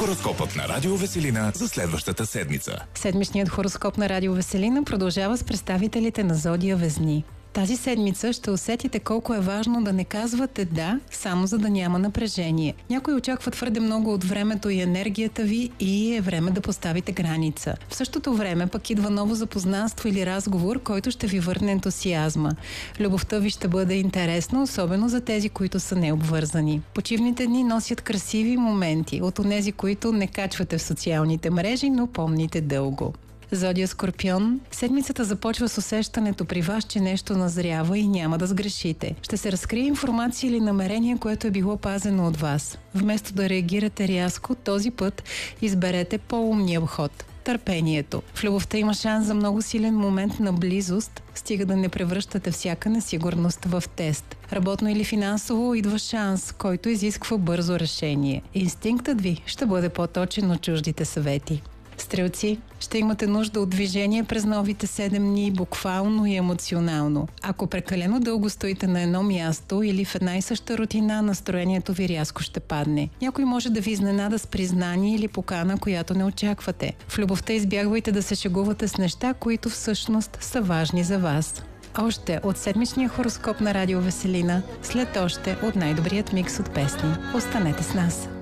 Хороскопът на Радио Веселина за следващата седмица. Седмичният хороскоп на Радио Веселина продължава с представителите на зодия Везни. Тази седмица ще усетите колко е важно да не казвате да, само за да няма напрежение. Някои очакват твърде много от времето и енергията ви и е време да поставите граница. В същото време пък идва ново запознанство или разговор, който ще ви върне ентусиазма. Любовта ви ще бъде интересна, особено за тези, които са необвързани. Почивните дни носят красиви моменти, от онези, които не качвате в социалните мрежи, но помните дълго. Зодия Скорпион, седмицата започва с усещането при вас, че нещо назрява и няма да сгрешите. Ще се разкрие информация или намерение, което е било пазено от вас. Вместо да реагирате рязко, този път изберете по-умния ход – търпението. В любовта има шанс за много силен момент на близост, стига да не превръщате всяка несигурност в тест. Работно или финансово идва шанс, който изисква бързо решение. Инстинктът ви ще бъде по-точен от чуждите съвети. Стрелци, ще имате нужда от движение през новите 7 дни, буквално и емоционално. Ако прекалено дълго стоите на едно място или в една и съща рутина, настроението ви рязко ще падне. Някой може да ви изненада с признание или покана, която не очаквате. В любовта избягвайте да се шегувате с неща, които всъщност са важни за вас. Още от седмичния хороскоп на Радио Веселина, след още от най-добрият микс от песни. Останете с нас!